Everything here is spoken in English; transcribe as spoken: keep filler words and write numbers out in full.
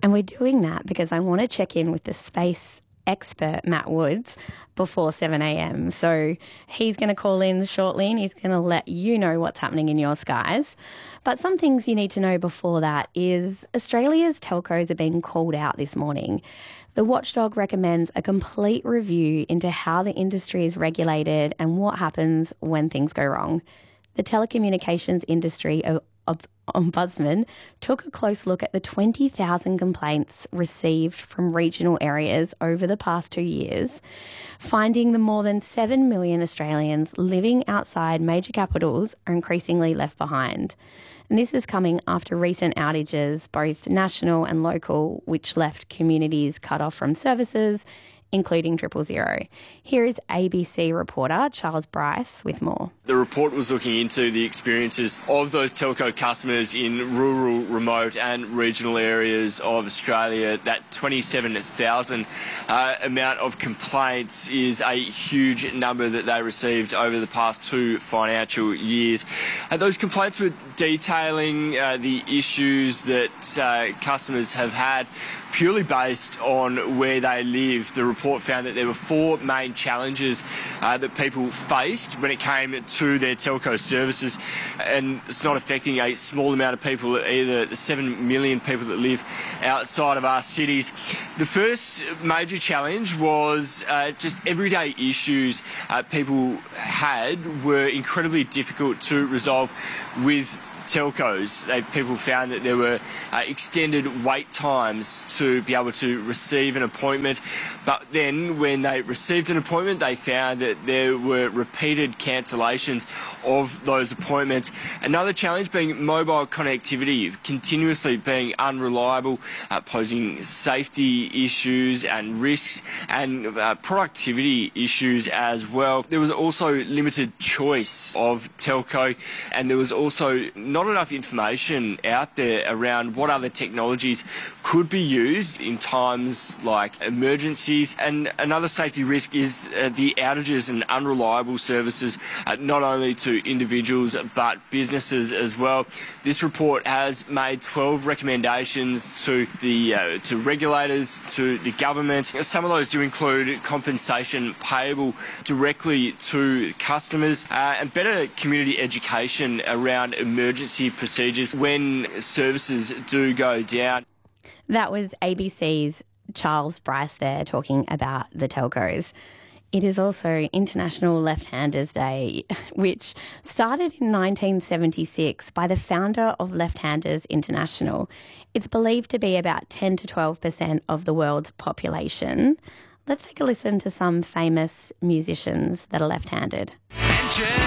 And we're doing that because I want to check in with the space expert, Matt Woods, before seven a.m. So he's going to call in shortly and he's going to let you know what's happening in your skies. But some things you need to know before that is Australia's telcos are being called out this morning. The watchdog recommends a complete review into how the industry is regulated and what happens when things go wrong. The telecommunications industry of, of Ombudsman took a close look at the twenty thousand complaints received from regional areas over the past two years, finding the more than seven million Australians living outside major capitals are increasingly left behind. And this is coming after recent outages, both national and local, which left communities cut off from services, including Triple Zero. Here is A B C reporter Charles Bryce with more. The report was looking into the experiences of those telco customers in rural, remote and regional areas of Australia. That twenty-seven thousand uh, amount of complaints is a huge number that they received over the past two financial years. Uh, those complaints were detailing uh, the issues that uh, customers have had purely based on where they live. The report found that there were four main challenges uh, that people faced when it came to their telco services, and it's not affecting a small amount of people either, the seven million people that live outside of our cities. The first major challenge was uh, just everyday issues uh, people had were incredibly difficult to resolve with telcos. They, people found that there were uh, extended wait times to be able to receive an appointment, but then when they received an appointment they found that there were repeated cancellations of those appointments. Another challenge being mobile connectivity, continuously being unreliable, uh, posing safety issues and risks, and uh, productivity issues as well. There was also limited choice of telco, and there was also not enough information out there around what other technologies could be used in times like emergencies. And another safety risk is uh, the outages and unreliable services, uh, not only to individuals but businesses as well. This report has made twelve recommendations to the uh, to regulators, to the government. Some of those do include compensation payable directly to customers uh, and better community education around emergency procedures when services do go down. That was A B C's Charles Bryce there talking about the telcos. It is also International Left-Handers Day, which started in nineteen seventy-six by the founder of Left-Handers International. It's believed to be about ten to twelve percent of the world's population. Let's take a listen to some famous musicians that are left-handed.